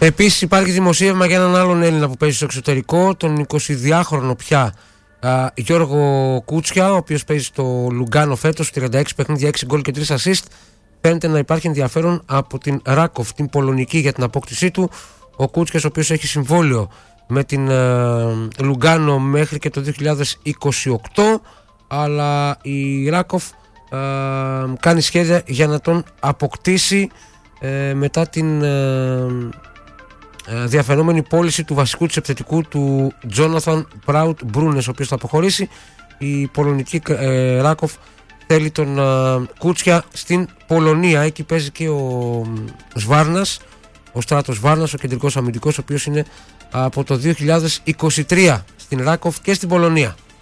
Επίσης υπάρχει δημοσίευμα για έναν άλλον Έλληνα που παίζει στο εξωτερικό, τον 22χρονο πια Γιώργο Κούτσια, ο οποίος παίζει στο Λουγκάνο φέτος, 36 παιχνίδια, 6 γκολ και 3 assist. Φαίνεται να υπάρχει ενδιαφέρον από την Ράκοφ, την πολωνική, για την απόκτησή του. Ο Κούτσιας, ο οποίος έχει συμβόλαιο με την Λουγκάνο μέχρι και το 2028, αλλά η Ράκοφ κάνει σχέδια για να τον αποκτήσει μετά την διαφαινόμενη πώληση του βασικού της επιθετικού του Τζόναθαν Πράουτ Μπρούνες, ο οποίος θα αποχωρήσει. Η πολωνική Ράκοφ θέλει τον Κούτσια στην Πολωνία. Εκεί παίζει και ο Σβάρνας, ο Στράτος Βάρνας, ο κεντρικός αμυντικός, ο οποίος είναι από το 2023 στην Ράκοφ και στην Πολωνία.